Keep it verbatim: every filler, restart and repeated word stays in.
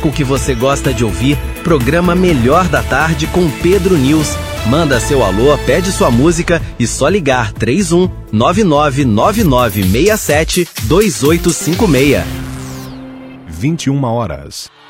Toca o que você gosta de ouvir. Programa Melhor da Tarde com Pedro News. Manda seu alô, pede sua música e só ligar três um nove nove nove nove seis sete dois oito cinco seis. vinte e uma horas